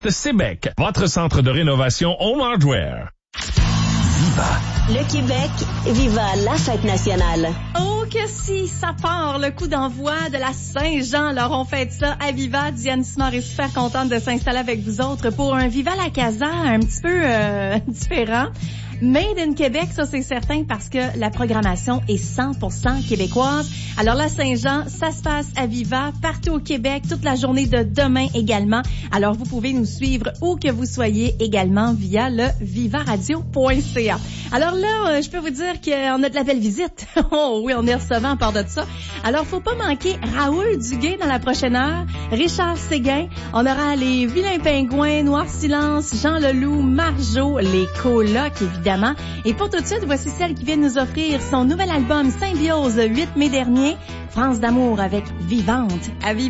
Sébec, votre centre de rénovation Home Hardware. Viva. Le Québec, viva la fête nationale. Oh que si, ça part, le coup d'envoi de la Saint-Jean. Alors on fête ça à Viva. Diane Simard est super contente de s'installer avec vous autres pour un Viva la Casa un petit peu différent. Made in Québec, ça c'est certain parce que la programmation est 100% québécoise. Alors la Saint-Jean, ça se passe à Viva, partout au Québec, toute la journée de demain également. Alors vous pouvez nous suivre où que vous soyez également via le vivaradio.ca. Alors là, je peux vous dire qu'on a de la belle visite. Oh oui, on est recevant à part de ça. Alors faut pas manquer Raoul Duguay dans la prochaine heure, Richard Séguin, on aura les Vilains Pingouins, Noir Silence, Jean Leloup, Marjo, les colocs évidemment. Et pour tout de suite, voici celle qui vient nous offrir son nouvel album Symbiose 8 mai dernier, France d'amour avec Vivante à Viva.